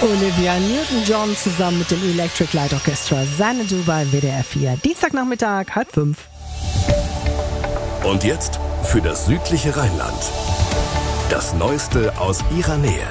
Olivia Newton-John zusammen mit dem Electric Light Orchestra Xanadu bei WDR 4. Dienstagnachmittag, 4:30. Und jetzt für das südliche Rheinland. Das Neueste aus ihrer Nähe.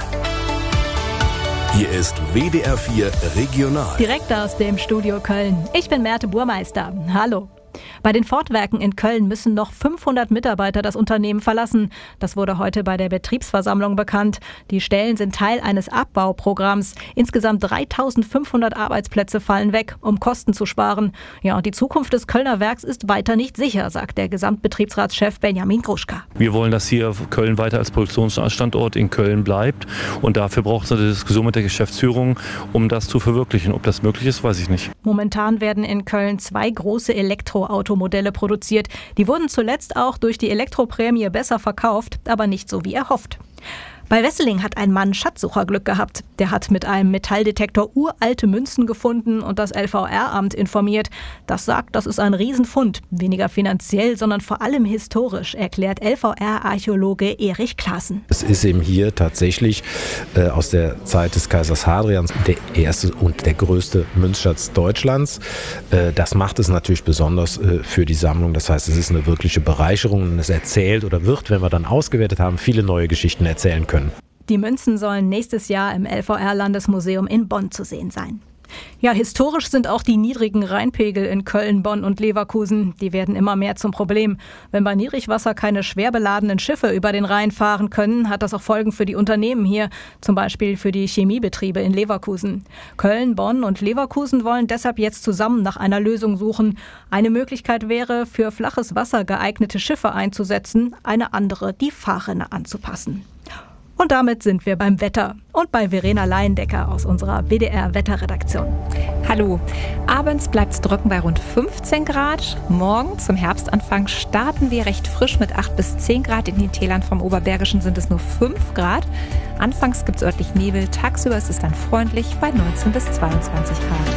Hier ist WDR 4 Regional. Direkt aus dem Studio Köln. Ich bin Merte Burmeister. Hallo. Bei den Ford-Werken in Köln müssen noch 500 Mitarbeiter das Unternehmen verlassen. Das wurde heute bei der Betriebsversammlung bekannt. Die Stellen sind Teil eines Abbauprogramms. Insgesamt 3.500 Arbeitsplätze fallen weg, um Kosten zu sparen. Ja, und die Zukunft des Kölner Werks ist weiter nicht sicher, sagt der Gesamtbetriebsratschef Benjamin Gruschka. Wir wollen, dass hier Köln weiter als Produktionsstandort in Köln bleibt. Und dafür braucht es eine Diskussion mit der Geschäftsführung, um das zu verwirklichen. Ob das möglich ist, weiß ich nicht. Momentan werden in Köln 2 große Elektroautomodelle produziert. Die wurden zuletzt auch durch die Elektroprämie besser verkauft, aber nicht so wie erhofft. Bei Wesseling hat ein Mann Schatzsucherglück gehabt. Der hat mit einem Metalldetektor uralte Münzen gefunden und das LVR-Amt informiert. Das sagt, das ist ein Riesenfund. Weniger finanziell, sondern vor allem historisch, erklärt LVR-Archäologe Erich Klaassen. Es ist eben hier tatsächlich aus der Zeit des Kaisers Hadrians der erste und der größte Münzschatz Deutschlands. Das macht es natürlich besonders für die Sammlung. Das heißt, es ist eine wirkliche Bereicherung und es erzählt oder wird, wenn wir dann ausgewertet haben, viele neue Geschichten erzählen können. Die Münzen sollen nächstes Jahr im LVR-Landesmuseum in Bonn zu sehen sein. Ja, historisch sind auch die niedrigen Rheinpegel in Köln, Bonn und Leverkusen. Die werden immer mehr zum Problem. Wenn bei Niedrigwasser keine schwer beladenen Schiffe über den Rhein fahren können, hat das auch Folgen für die Unternehmen hier, zum Beispiel für die Chemiebetriebe in Leverkusen. Köln, Bonn und Leverkusen wollen deshalb jetzt zusammen nach einer Lösung suchen. Eine Möglichkeit wäre, für flaches Wasser geeignete Schiffe einzusetzen, eine andere, die Fahrrinne anzupassen. Und damit sind wir beim Wetter und bei Verena Laiendecker aus unserer WDR-Wetterredaktion. Hallo. Abends bleibt es trocken bei rund 15 Grad. Morgen zum Herbstanfang starten wir recht frisch mit 8 bis 10 Grad. In den Tälern vom Oberbergischen sind es nur 5 Grad. Anfangs gibt es örtlich Nebel. Tagsüber ist es dann freundlich bei 19 bis 22 Grad.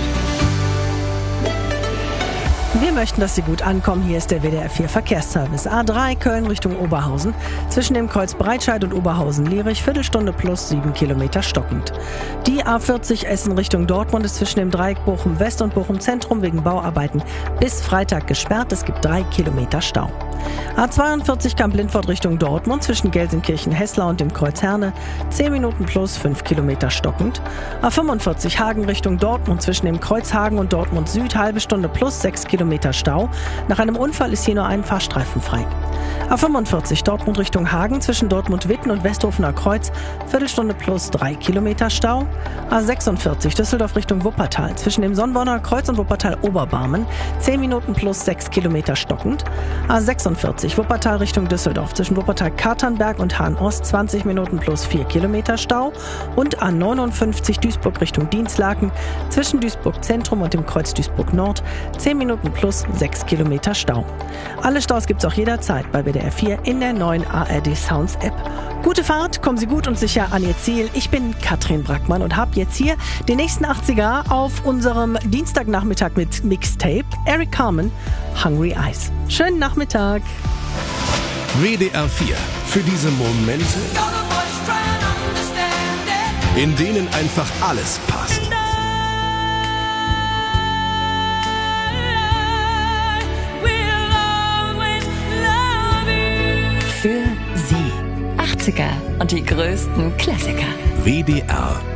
Wir möchten, dass Sie gut ankommen. Hier ist der WDR 4 Verkehrsservice. A3 Köln Richtung Oberhausen. Zwischen dem Kreuz Breitscheid und Oberhausen-Lierich, Viertelstunde plus 7 Kilometer stockend. Die A40 Essen Richtung Dortmund ist zwischen dem Dreieck Bochum West und Bochum Zentrum wegen Bauarbeiten bis Freitag gesperrt. Es gibt 3 Kilometer Stau. A42 Kamp-Lindfort Richtung Dortmund zwischen Gelsenkirchen-Hesslau und dem Kreuz Herne 10 Minuten plus 5 Kilometer stockend. A45 Hagen Richtung Dortmund zwischen dem Kreuz Hagen und Dortmund Süd halbe Stunde plus 6 Kilometer Stau. Nach einem Unfall ist hier nur ein Fahrstreifen frei. A45 Dortmund Richtung Hagen zwischen Dortmund-Witten und Westhofener Kreuz Viertelstunde plus 3 Kilometer Stau. A46 Düsseldorf Richtung Wuppertal zwischen dem Sonnborner Kreuz und Wuppertal-Oberbarmen 10 Minuten plus 6 Kilometer stockend. A46 Wuppertal Richtung Düsseldorf zwischen Wuppertal-Katernberg und Hahn-Ost 20 Minuten plus 4 Kilometer Stau. Und A59 Duisburg Richtung Dinslaken zwischen Duisburg Zentrum und dem Kreuz Duisburg Nord 10 Minuten plus 6 Kilometer Stau. Alle Staus gibt's auch jederzeit bei WDR 4 in der neuen ARD Sounds App. Gute Fahrt, kommen Sie gut und sicher an Ihr Ziel. Ich bin Katrin Brackmann und habe jetzt hier den nächsten 80er auf unserem Dienstagnachmittag mit Mixtape. Eric Carmen, Hungry Eyes. Schönen Nachmittag. WDR 4 für diese Momente, in denen einfach alles passt. Für Sie 80er und die größten Klassiker. WDR